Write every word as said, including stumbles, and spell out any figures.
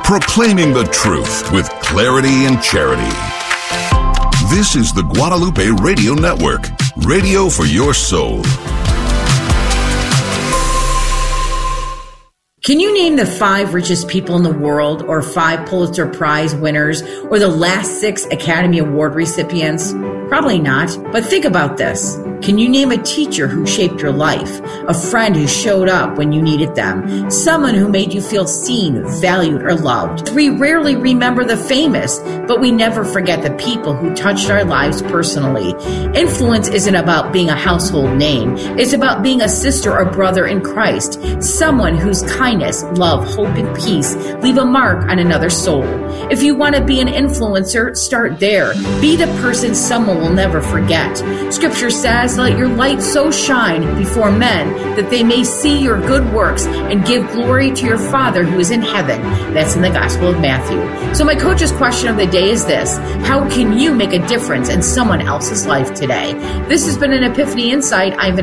proclaiming the truth with clarity and charity. This is the Guadalupe Radio Network, radio for your soul. Can you name the five richest people in the world, or five Pulitzer Prize winners, or the last six Academy Award recipients? Probably not, but think about this. Can you name a teacher who shaped your life, a friend who showed up when you needed them, someone who made you feel seen, valued, or loved? We rarely remember the famous, but we never forget the people who touched our lives personally. Influence isn't about being a household name. It's about being a sister or brother in Christ, someone whose kindness, love, hope, and peace leave a mark on another soul. If you want to be an influencer, start there. Be the person someone will never forget. Scripture says, "Let your light so shine before men that they may see your good works and give glory to your Father who is in heaven." That's in the Gospel of Matthew. So my coach's question of the day is this: how can you make a difference in someone else's life today? This has been an Epiphany Insight. I'm